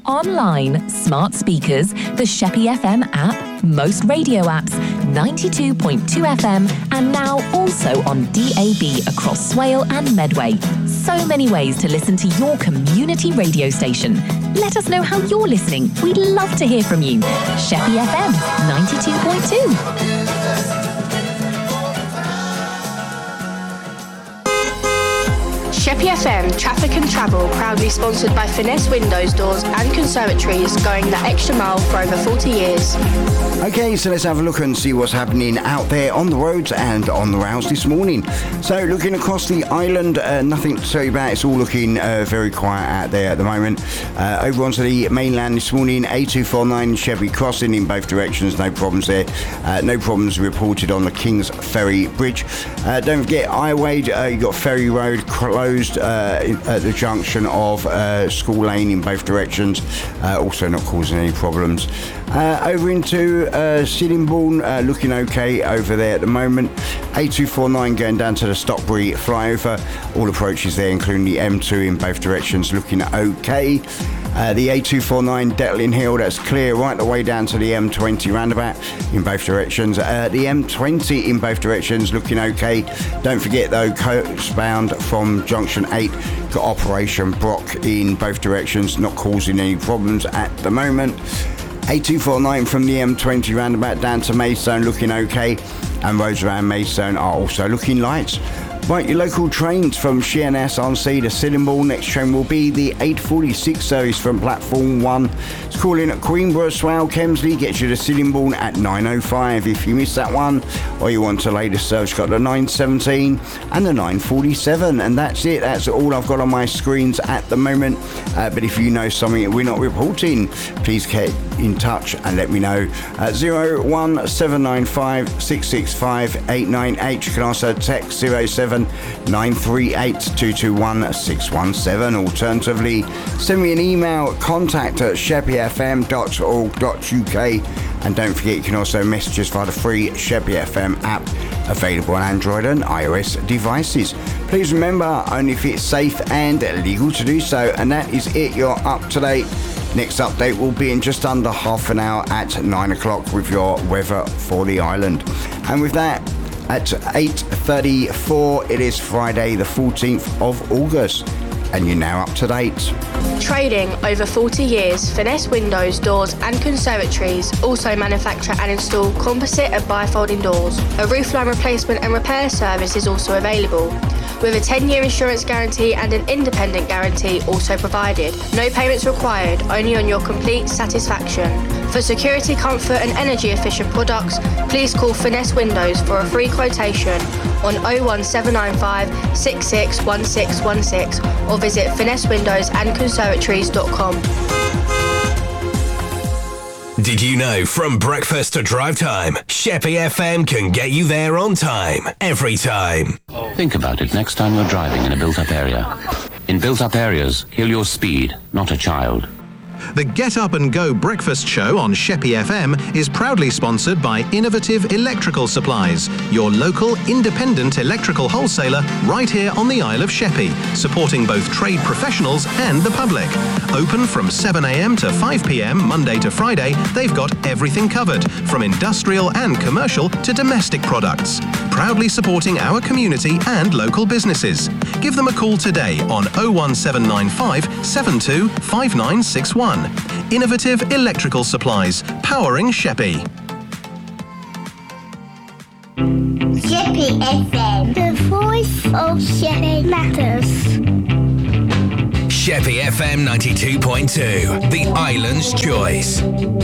online, smart speakers, the Sheppey FM app, most radio apps, 92.2 FM, and now also on DAB across Swale and Medway. So many ways to listen to your community radio station. Let us know how you're listening. We'd love to hear from you. Sheppey FM 92.2. Sheppey FM Traffic and Travel, proudly sponsored by Finesse Windows, Doors and Conservatories, going the extra mile for over 40 years. Okay, so let's have a look and see what's happening out there on the roads and on the rails this morning. So looking across the island, nothing to tell you about. It's all looking very quiet out there at the moment. Over onto the mainland this morning, A249 Sheppey crossing in both directions, no problems there. No problems reported on the Kings Ferry Bridge. Don't forget Highway, you've got Ferry Road closed at the junction of School Lane in both directions, also not causing any problems. Over into Sittingbourne, looking okay over there at the moment. A249 going down to the Stockbury flyover, all approaches there including the M2 in both directions looking okay. The A249 Detling Hill, that's clear right the way down to the M20 roundabout in both directions. The M20 in both directions looking okay. Don't forget though, coastbound from Junction 8, got Operation Brock in both directions, not causing any problems at the moment. A249 from the M20 roundabout down to Maidstone looking okay, and roads around Maidstone are also looking light. Right, your local trains from Sheerness on Sea to Sittingbourne. Next train will be the 8:46 service from platform 1. It's calling at Queenborough, Swale, Kemsley, gets you to Sittingbourne at 9:05. If you miss that one, or you want a later service, got the 9:17 and the 9:47. And that's it. That's all I've got on my screens at the moment. But if you know something that we're not reporting, please get in touch and let me know. 01795 665 898. You can also text 07938 221 617. Alternatively, send me an email at contact@sheppeyfm.org.uk. And don't forget, you can also message us via the free Sheppey FM app, available on Android and iOS devices. Please remember, only if it's safe and legal to do so. And that is it. You're up to date. Next update will be in just under half an hour at 9 o'clock with your weather for the island. And with that, at 8:34, it is Friday the 14th of August. And you're now up to date. Trading over 40 years, Finesse Windows, Doors and Conservatories also manufacture and install composite and bifolding doors. A roofline replacement and repair service is also available, with a 10-year insurance guarantee and an independent guarantee also provided. No payments required, only on your complete satisfaction. For security, comfort and energy efficient products, please call Finesse Windows for a free quotation on 01795 661616 or visit finessewindowsandconservatories.com. Did you know from breakfast to drive time, Sheppey FM can get you there on time, every time? Think about it next time you're driving in a built-up area. In built-up areas, kill your speed, not a child. The Get Up and Go breakfast show on Sheppey FM is proudly sponsored by Innovative Electrical Supplies, your local independent electrical wholesaler right here on the Isle of Sheppey, supporting both trade professionals and the public. Open from 7 a.m. to 5 p.m. Monday to Friday, they've got everything covered, from industrial and commercial to domestic products. Proudly supporting our community and local businesses. Give them a call today on 01795 72 5961. Innovative Electrical Supplies, powering Sheppey. Sheppey FM, the voice of Sheppey matters. Sheppey FM 92.2, the island's choice.